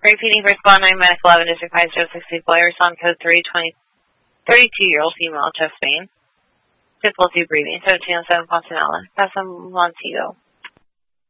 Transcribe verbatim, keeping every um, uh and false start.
Repeating for Squad nine, Medic eleven, District five zero six eight, boy, respond code three, thirty-two-year-old female, chest pain. Difficulty breathing, seventeen oh seven Fontanella. Casa Montego.